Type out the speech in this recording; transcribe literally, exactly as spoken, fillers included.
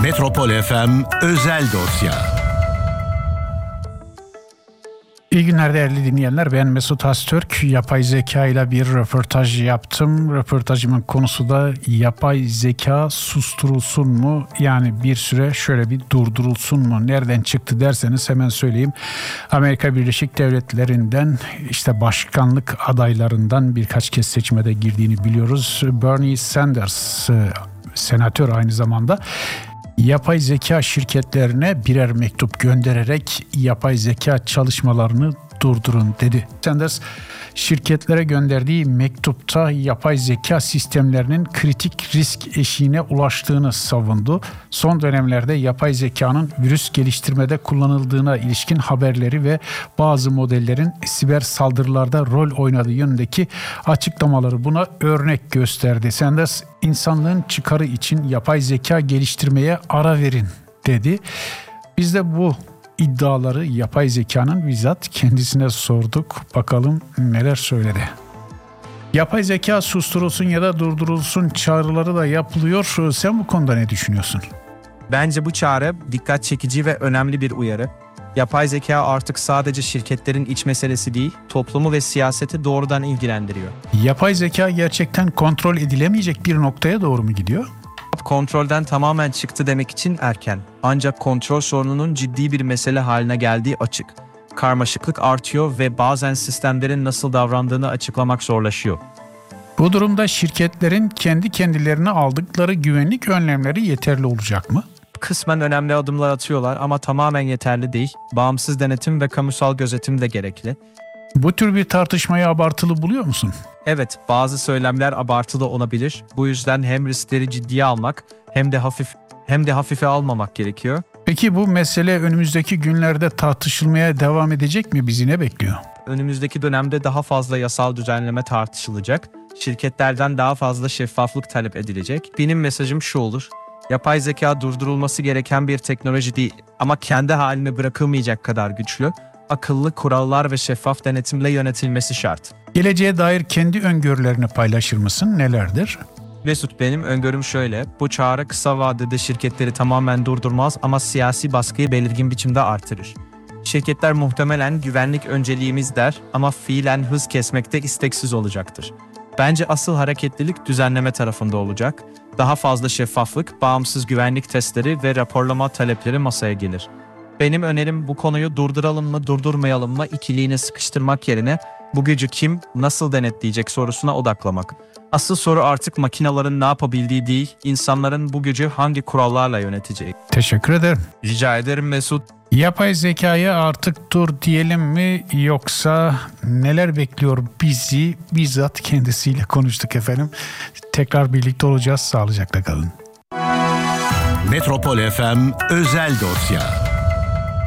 Metropol F M Özel Dosya. İyi günler değerli dinleyenler. Ben Mesut Öztürk. Yapay zeka ile bir röportaj yaptım. Röportajımın konusu da yapay zeka susturulsun mu? Yani bir süre şöyle bir durdurulsun mu? Nereden çıktı derseniz hemen söyleyeyim. Amerika Birleşik Devletleri'nden işte başkanlık adaylarından birkaç kez seçime de girdiğini biliyoruz. Bernie Sanders, senatör aynı zamanda, yapay zeka şirketlerine birer mektup göndererek yapay zeka çalışmalarını durdurun dedi. Sanders, şirketlere gönderdiği mektupta yapay zeka sistemlerinin kritik risk eşiğine ulaştığını savundu. Son dönemlerde yapay zekanın virüs geliştirmede kullanıldığına ilişkin haberleri ve bazı modellerin siber saldırılarda rol oynadığı yönündeki açıklamaları buna örnek gösterdi. Sanders, insanlığın çıkarı için yapay zeka geliştirmeye ara verin dedi. Biz de bu iddiaları yapay zekanın bizzat kendisine sorduk. Bakalım neler söyledi. Yapay zeka susturulsun ya da durdurulsun çağrıları da yapılıyor. Sen bu konuda ne düşünüyorsun? Bence bu çağrı dikkat çekici ve önemli bir uyarı. Yapay zeka artık sadece şirketlerin iç meselesi değil, toplumu ve siyaseti doğrudan ilgilendiriyor. Yapay zeka gerçekten kontrol edilemeyecek bir noktaya doğru mu gidiyor? Kontrolden tamamen çıktı demek için erken. Ancak kontrol sorununun ciddi bir mesele haline geldiği açık. Karmaşıklık artıyor ve bazen sistemlerin nasıl davrandığını açıklamak zorlaşıyor. Bu durumda şirketlerin kendi kendilerine aldıkları güvenlik önlemleri yeterli olacak mı? Kısmen önemli adımlar atıyorlar ama tamamen yeterli değil. Bağımsız denetim ve kamusal gözetim de gerekli. Bu tür bir tartışmayı abartılı buluyor musun? Evet, bazı söylemler abartılı olabilir. Bu yüzden hem riskleri ciddiye almak hem de hafif hem de hafife almamak gerekiyor. Peki bu mesele önümüzdeki günlerde tartışılmaya devam edecek mi? Bizi ne bekliyor? Önümüzdeki dönemde daha fazla yasal düzenleme tartışılacak. Şirketlerden daha fazla şeffaflık talep edilecek. Benim mesajım şu olur: yapay zeka durdurulması gereken bir teknoloji değil ama kendi haline bırakılmayacak kadar güçlü, akıllı kurallar ve şeffaf denetimle yönetilmesi şart. Geleceğe dair kendi öngörülerini paylaşır mısın? Nelerdir? Mesut, benim öngörüm şöyle: bu çağrı kısa vadede şirketleri tamamen durdurmaz ama siyasi baskıyı belirgin biçimde artırır. Şirketler muhtemelen güvenlik önceliğimiz der ama fiilen hız kesmekte isteksiz olacaktır. Bence asıl hareketlilik düzenleme tarafında olacak. Daha fazla şeffaflık, bağımsız güvenlik testleri ve raporlama talepleri masaya gelir. Benim önerim, bu konuyu durduralım mı durdurmayalım mı ikiliğine sıkıştırmak yerine bu gücü kim, nasıl denetleyecek sorusuna odaklamak. Asıl soru artık makinelerin ne yapabildiği değil, insanların bu gücü hangi kurallarla yöneteceği. Teşekkür ederim. Rica ederim Mesut. Yapay zekaya artık dur diyelim mi, yoksa neler bekliyor bizi? Bizzat kendisiyle konuştuk efendim. Tekrar birlikte olacağız. Sağlıcakla kalın. Metropol F M Özel Dosya.